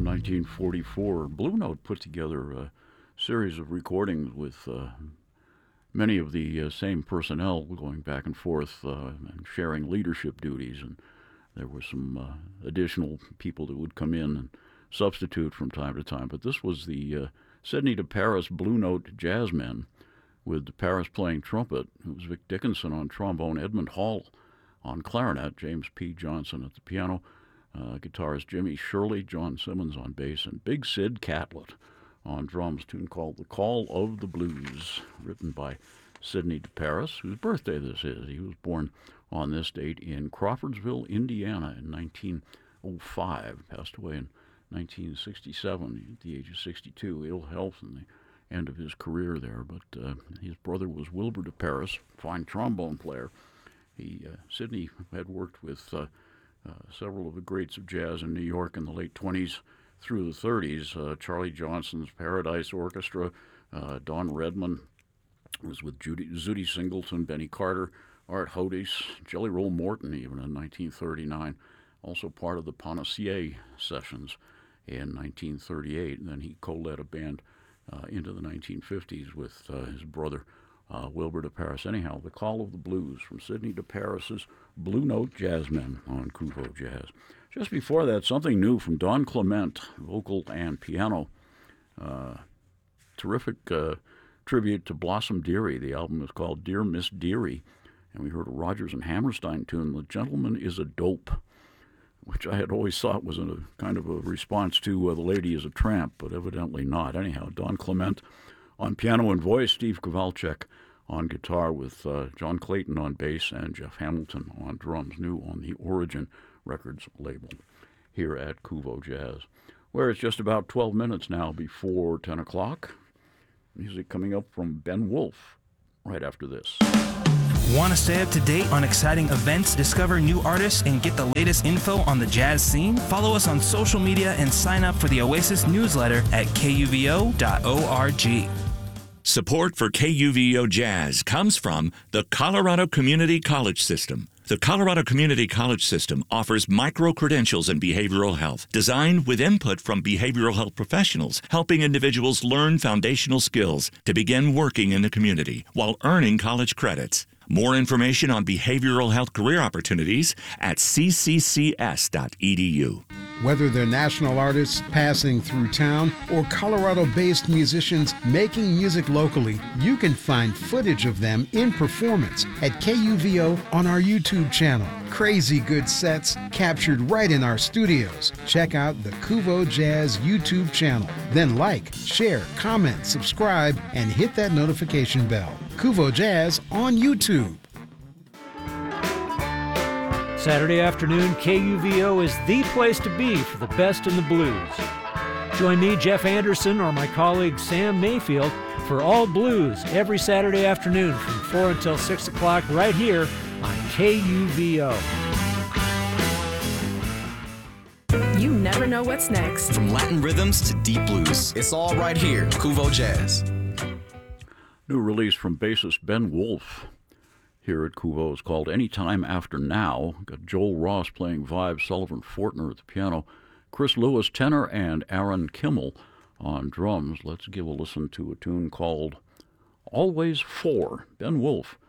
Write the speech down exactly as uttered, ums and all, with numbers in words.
nineteen forty-four, Blue Note put together a series of recordings with uh, many of the uh, same personnel going back and forth uh, and sharing leadership duties. And there were some uh, additional people that would come in and substitute from time to time. But this was the uh, Sydney to Paris Blue Note Jazzmen, with Paris playing trumpet. It was Vic Dickinson on trombone, Edmund Hall on clarinet, James P. Johnson at the piano, uh, guitarist Jimmy Shirley, John Simmons on bass, and Big Sid Catlett on drums, a tune called The Call of the Blues, written by Sydney to Paris, whose birthday this is. He was born on this date in Crawfordsville, Indiana in nineteen oh five, passed away in nineteen sixty-seven at the age of sixty-two, ill health and the end of his career there. But uh, his brother was Wilbur de Paris, fine trombone player. He uh, Sydney had worked with uh, uh, several of the greats of jazz in New York in the late twenties through the thirties. Uh, Charlie Johnson's Paradise Orchestra, uh, Don Redman was with Judy, Zutty Singleton, Benny Carter, Art Hodes, Jelly Roll Morton even in nineteen thirty-nine. Also part of the Panacea sessions in nineteen thirty-eight. And then he co-led a band uh, into the nineteen fifties with uh, his brother Uh, Wilbur de Paris. Anyhow, The Call of the Blues from Sydney to Paris's Blue Note Jazzmen on Kuvo Jazz. Just before that, something new from Don Clement, vocal and piano. Uh, terrific uh, tribute to Blossom Dearie. The album is called Dear Miss Dearie, and we heard a Rodgers and Hammerstein tune, The Gentleman is a Dope, which I had always thought was a kind of a response to uh, The Lady is a Tramp, but evidently not. Anyhow, Don Clement on piano and voice, Steve Kowalczyk on guitar, with uh, John Clayton on bass and Jeff Hamilton on drums, new on the Origin Records label here at Kuvo Jazz, where it's just about twelve minutes now before ten o'clock. Music coming up from Ben Wolf right after this. Want to stay up to date on exciting events, discover new artists, and get the latest info on the jazz scene? Follow us on social media and sign up for the Oasis newsletter at K U V O dot org. Support for K U V O Jazz comes from the Colorado Community College System. The Colorado Community College System offers micro-credentials in behavioral health, designed with input from behavioral health professionals, helping individuals learn foundational skills to begin working in the community while earning college credits. More information on behavioral health career opportunities at c c c s dot e d u. Whether they're national artists passing through town or Colorado-based musicians making music locally, you can find footage of them in performance at K U V O on our YouTube channel. Crazy good sets captured right in our studios. Check out the Kuvo Jazz YouTube channel. Then like, share, comment, subscribe, and hit that notification bell. Kuvo Jazz on YouTube. Saturday afternoon, K U V O is the place to be for the best in the blues. Join me, Jeff Anderson, or my colleague Sam Mayfield for All Blues every Saturday afternoon from four until six o'clock right here on K U V O. You never know what's next. From Latin rhythms to deep blues, it's all right here, Kuvo Jazz. New release from bassist Ben Wolf here at Kuvo is called Anytime After Now. Got Joel Ross playing Vibe, Sullivan Fortner at the piano, Chris Lewis tenor, and Aaron Kimmel on drums. Let's give a listen to a tune called Always Four. Ben Wolf